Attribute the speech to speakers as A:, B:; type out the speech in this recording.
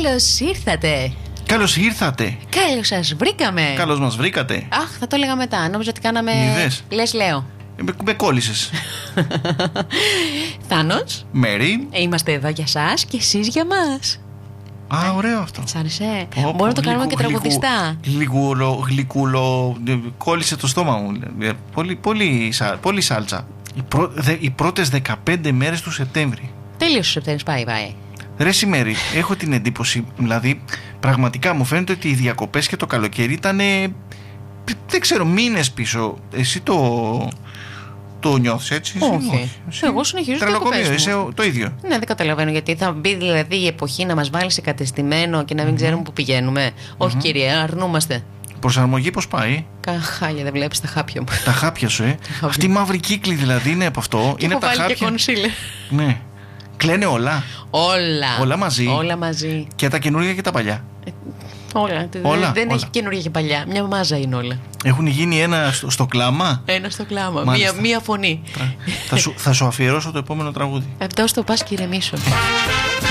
A: Καλώς ήρθατε.
B: Καλώς ήρθατε.
A: Καλώς σας βρήκαμε.
B: Καλώς μας βρήκατε.
A: Αχ, θα το έλεγα μετά. Νόμιζα ότι κάναμε.
B: Είδες.
A: Λες, λέω.
B: Με κόλλησες.
A: Θάνος.
B: Μέρι.
A: Είμαστε εδώ για σας και εσείς για μας.
B: Α, ωραίο αυτό.
A: Σ' άρεσε. Μπορούμε να το κάνουμε και τραγουδιστά.
B: Γλυκούλο. Κόλλησε το στόμα μου. Πολύ σάλτσα. Οι πρώτες 15 μέρες του Σεπτέμβρη.
A: Τέλειος ο Σεπτέμβρης, πάει.
B: Ρε Μέρι, έχω την εντύπωση, δηλαδή πραγματικά μου φαίνεται ότι οι διακοπές και το καλοκαίρι ήταν, δεν ξέρω, μήνες πίσω. Εσύ το νιώθεις έτσι?
A: Όχι. Εγώ συνεχίζω τις διακοπές μου.
B: Είσαι το ίδιο.
A: Ναι, δεν καταλαβαίνω γιατί θα μπει δηλαδή η εποχή να μας βάλει σε κατεστημένο και να μην ξέρουμε που πηγαίνουμε. Όχι κύριε, αρνούμαστε.
B: Προσαρμογή πώς πάει?
A: Χάλια, δεν βλέπεις τα χάπια μου.
B: Τα χάπια σου, Αυτή η μαύρη κύκλη δηλαδή είναι από αυτό.
A: Και
B: είναι
A: έχω
B: τα
A: βάλει
B: χάπια.
A: Και κονσίλερ.
B: Ναι. Κλαίνε όλα.
A: Όλα μαζί.
B: Και τα καινούργια και τα παλιά.
A: Όλα. Δεν έχει καινούργια και παλιά. Μια μάζα είναι όλα.
B: Έχουν γίνει ένα στο κλάμα.
A: Ένα στο κλάμα. Μία φωνή.
B: Θα σου αφιερώσω το επόμενο τραγούδι.
A: Αυτό το πας και ηρεμήσω.